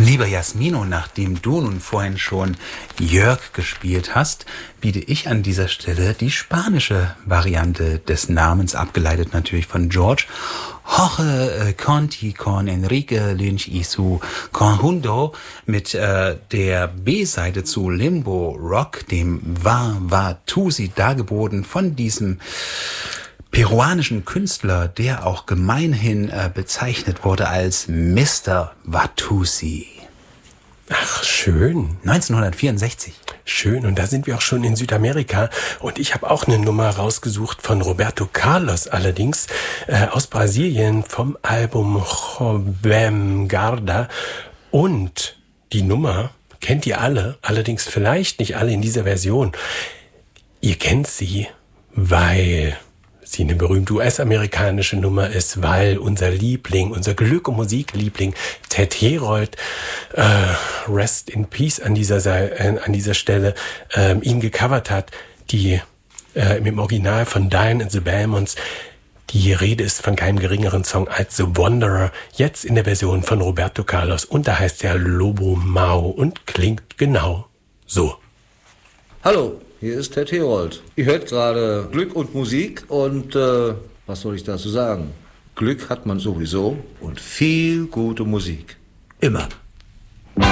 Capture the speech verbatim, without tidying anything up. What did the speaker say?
Lieber Jasmino, nachdem du nun vorhin schon Jörg gespielt hast, biete ich an dieser Stelle die spanische Variante des Namens, abgeleitet natürlich von George. Jorge äh, Conti con Enrique Lynch y su conjunto mit äh, der B-Seite zu Limbo Rock, dem Va Va Tusi, dargeboten von diesem peruanischen Künstler, der auch gemeinhin äh, bezeichnet wurde als Mister Watusi. Ach, schön. neunzehnhundertvierundsechzig. Schön, und da sind wir auch schon in Südamerika. Und ich habe auch eine Nummer rausgesucht von Roberto Carlos, allerdings äh, aus Brasilien vom Album Jovem Guarda. Und die Nummer kennt ihr alle, allerdings vielleicht nicht alle in dieser Version. Ihr kennt sie, weil sie eine berühmte U S-amerikanische Nummer ist, weil unser Liebling, unser Glück- und Musikliebling Ted Herold, äh, Rest in Peace an dieser, äh, an dieser Stelle, äh, ihn gecovert hat, die äh, im Original von Diane and the Belmonts. Die Rede ist von keinem geringeren Song als The Wanderer, jetzt in der Version von Roberto Carlos, und da heißt er Lobo Mau und klingt genau so. Hallo, hier ist Ted Herold. Ihr hört gerade Glück und Musik und äh, was soll ich dazu sagen? Glück hat man sowieso und viel gute Musik. Immer.